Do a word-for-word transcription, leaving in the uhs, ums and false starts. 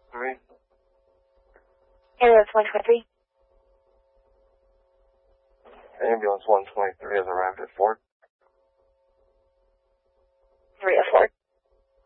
Three. Ambulance one twenty-three. Ambulance one twenty-three has arrived at Fort. three oh four.